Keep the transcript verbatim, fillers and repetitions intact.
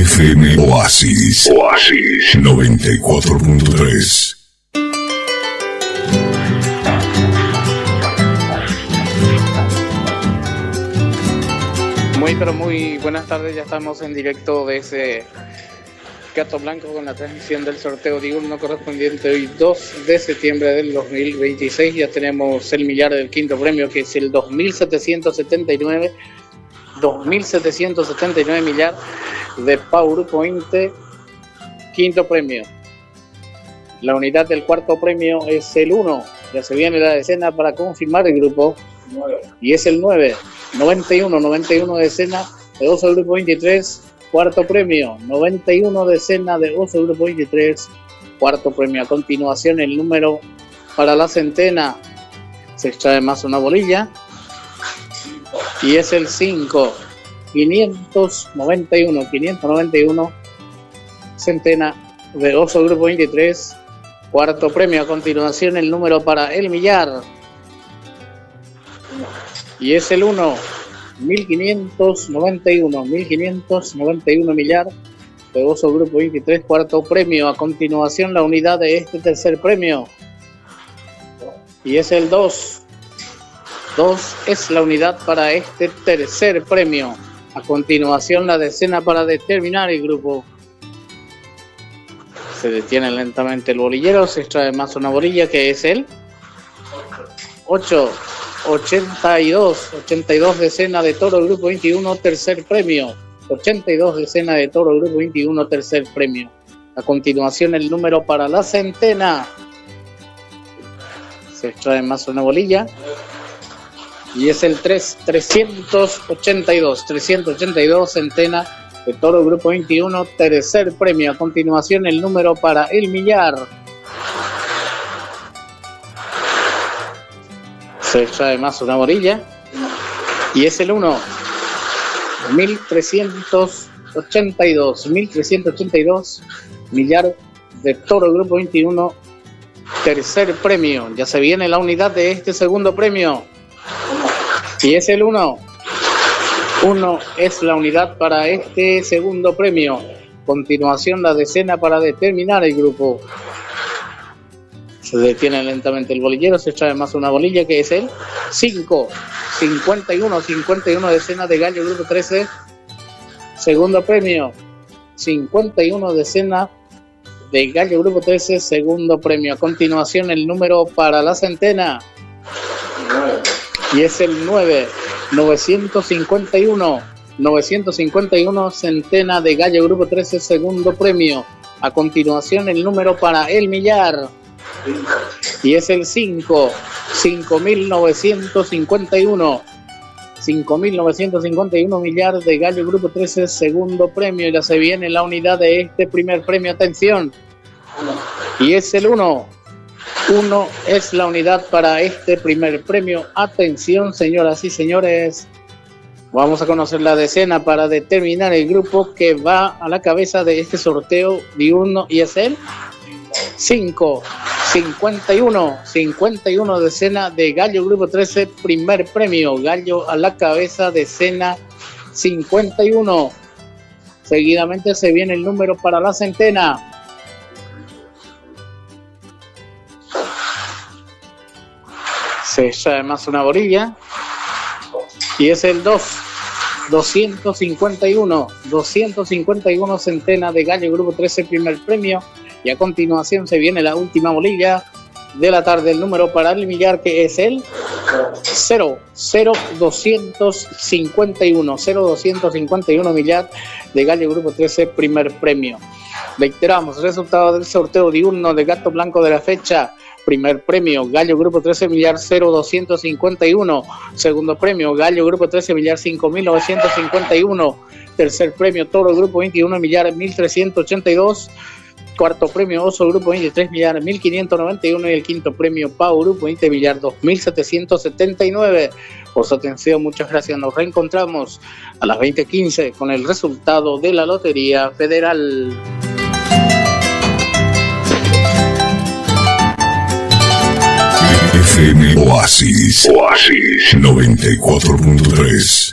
F M Oasis. Oasis noventa y cuatro punto tres. Muy pero muy buenas tardes, ya estamos en directo desde Gato Blanco con la transmisión del sorteo diurno correspondiente hoy dos de septiembre del dos mil veintiséis. Ya tenemos el millar del quinto premio, que es el dos mil setecientos setenta y nueve millar de PowerPoint, quinto premio. La unidad del cuarto premio es el uno, ya se viene la decena para confirmar el grupo, y es el nueve. noventa y uno, noventa y uno decena de oso grupo veintitrés, cuarto premio. noventa y uno decena de oso grupo veintitrés, cuarto premio. A continuación el número para la centena, se extrae más una bolilla, y es el cinco. quinientos noventa y uno, quinientos noventa y uno centena de oso grupo veintitrés, cuarto premio. A continuación el número para el millar, y es el uno. mil quinientos noventa y uno, mil quinientos noventa y uno millar de oso grupo veintitrés, cuarto premio. A continuación la unidad de este tercer premio, y es el dos. dos es la unidad para este tercer premio. A continuación la decena para determinar el grupo. Se detiene lentamente el bolillero, se extrae más una bolilla, que es el ocho. ochenta y dos, ochenta y dos decena de toro grupo veintiuno, tercer premio. ochenta y dos decena de toro grupo veintiuno, tercer premio. A continuación el número para la centena, se extrae más una bolilla, y es el tres. trescientos ochenta y dos, trescientos ochenta y dos centena de toro grupo veintiuno, tercer premio. A continuación el número para el millar, se extrae más una bolilla, y es el uno. mil trescientos ochenta y dos, mil trescientos ochenta y dos millar de toro grupo veintiuno, tercer premio. Ya se viene la unidad de este segundo premio, y es el uno. uno es la unidad para este segundo premio. Continuación la decena para determinar el grupo. Se detiene lentamente el bolillero, se extrae más una bolilla, que es el cinco. cincuenta y uno, cincuenta y uno decena de gallo grupo trece, segundo premio. cincuenta y uno decena de gallo grupo trece, segundo premio. A continuación el número para la centena, y es el nueve. novecientos cincuenta y uno, novecientos cincuenta y uno centena de gallo grupo trece, segundo premio. A continuación el número para el millar, y es el cinco. cinco mil novecientos cincuenta y uno, cinco mil novecientos cincuenta y uno millar de gallo grupo trece, segundo premio. Ya se viene la unidad de este primer premio, atención, y es el uno. uno es la unidad para este primer premio. Atención, señoras y señores, vamos a conocer la decena para determinar el grupo que va a la cabeza de este sorteo diurno, y es el cinco. cincuenta y uno, cincuenta y uno decena de gallo grupo trece, primer premio. Gallo a la cabeza, decena cincuenta y uno. Seguidamente se viene el número para la centena, se extrae más una bolilla, y es el dos. doscientos cincuenta y uno, doscientos cincuenta y uno centena de gallo grupo trece, primer premio. Y a continuación se viene la última bolilla de la tarde, el número para el millar, que es el cero. cero doscientos cincuenta y uno, cero doscientos cincuenta y uno millar de gallo grupo trece, primer premio. Reiteramos, resultado del sorteo diurno de Gato Blanco de la fecha. Primer premio, gallo grupo trece millar cero doscientos cincuenta y uno. Segundo premio, gallo grupo trece millar cinco mil novecientos cincuenta y uno. Tercer premio, toro grupo veintiuno millar mil trescientos ochenta y dos. Cuarto premio, oso grupo veintitrés millar mil quinientos noventa y uno, y el quinto premio, pau grupo veinte millar dos mil setecientos setenta y nueve. Por su atención, muchas gracias. Nos reencontramos a las veinte quince con el resultado de la Lotería Federal. F M Oasis. Oasis noventa y cuatro punto tres.